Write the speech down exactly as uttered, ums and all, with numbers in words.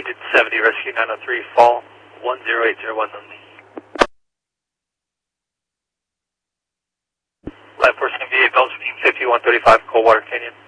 digit seventy, rescue nine oh three, fall one zero eight zero one only. Life Force N V A, Belgium Team fifty-one thirty-five, Coldwater Canyon.